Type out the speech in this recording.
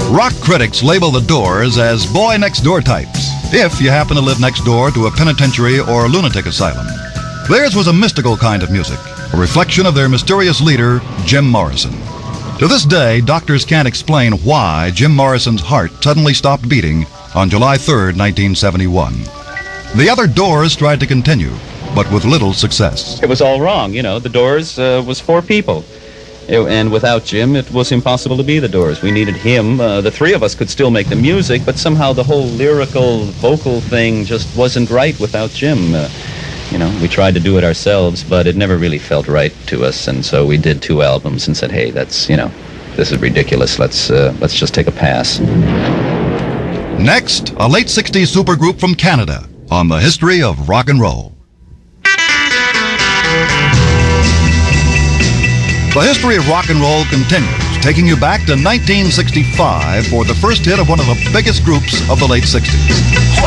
Rock critics label the Doors as boy next door types, if you happen to live next door to a penitentiary or lunatic asylum. Theirs was a mystical kind of music, a reflection of their mysterious leader, Jim Morrison. To this day, doctors can't explain why Jim Morrison's heart suddenly stopped beating on July 3rd, 1971. The other Doors tried to continue, but with little success. It was all wrong, you know. The Doors was for people. And without Jim, it was impossible to be the Doors. We needed him. The three of us could still make the music, but somehow the whole lyrical, vocal thing just wasn't right without Jim. We tried to do it ourselves, but it never really felt right to us. And so we did 2 albums and said, hey, this is ridiculous. Let's just take a pass. Next, a late 60s supergroup from Canada on the history of rock and roll. The history of rock and roll continues, taking you back to 1965 for the first hit of one of the biggest groups of the late 60s.